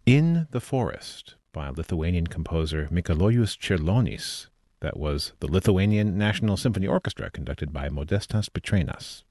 In the Forest by Lithuanian composer Mikalojus Čiurlionis. That was the Lithuanian National Symphony Orchestra conducted by Modestas Pitrenas.